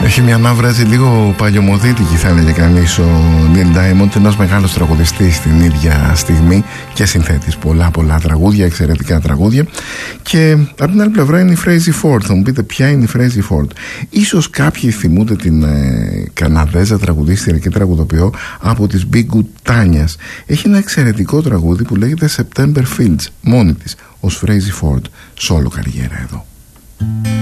Έχει μια μαύραζη λίγο παλιωμοδίτικη, θα έλεγε κανείς, ο Neil Diamond, ένας μεγάλος τραγουδιστής στην ίδια στιγμή και συνθέτης πολλά τραγούδια, εξαιρετικά τραγούδια. Και από την άλλη πλευρά είναι η Frazey Ford. Θα μου πείτε ποια είναι η Frazey Ford. Ίσως κάποιοι θυμούνται την Καναδέζα τραγουδίστρια και τραγουδοποιό από τις Big Good Tanyas. Έχει ένα εξαιρετικό τραγούδι που λέγεται September Fields, μόνη της ως Frazey Ford, σόλο καριέρα εδώ.